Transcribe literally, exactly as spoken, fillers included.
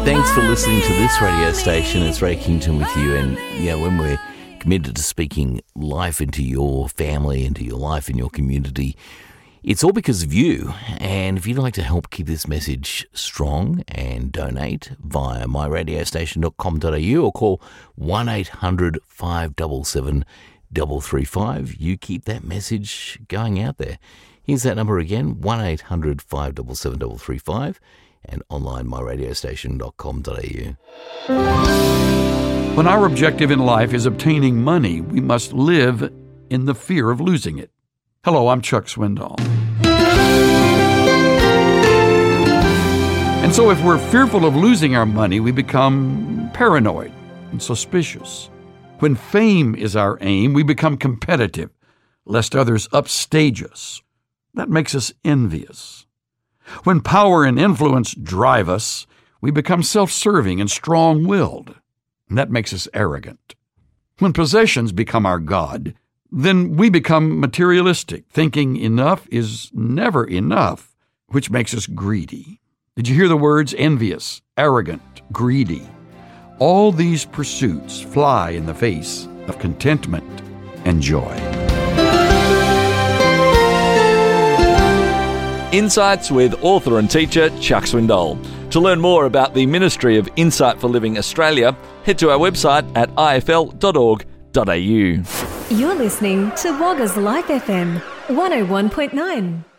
Thanks for listening to this radio station. It's Ray Kington with you. And, yeah, when we're committed to speaking life into your family, into your life, in your community, it's all because of you. And if you'd like to help keep this message strong and donate via my radio station dot com dot a u or call one eight hundred five seven seven three three five, you keep that message going out there. Here's that number again, one eight hundred five seven seven three three five, and online my radio station dot com dot a u. When our objective in life is obtaining money, we must live in the fear of losing it. Hello, I'm Chuck Swindoll. And so if we're fearful of losing our money, we become paranoid and suspicious. When fame is our aim, we become competitive, lest others upstage us. That makes us envious. When power and influence drive us, we become self-serving and strong-willed. And that makes us arrogant. When possessions become our god, then we become materialistic, thinking enough is never enough, which makes us greedy. Did you hear the words? Envious, arrogant, greedy. All these pursuits fly in the face of contentment and joy. Insights with author and teacher Chuck Swindoll. To learn more about the Ministry of Insight for Living Australia, head to our website at i f l dot org dot a u. You're listening to Wagga's Life F M one oh one point nine.